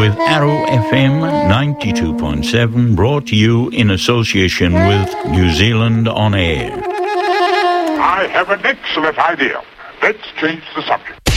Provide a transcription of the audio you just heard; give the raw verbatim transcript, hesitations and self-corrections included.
with Arrow F M ninety-two point seven, brought to you in association with New Zealand On Air. I have an excellent idea. Let's change the subject.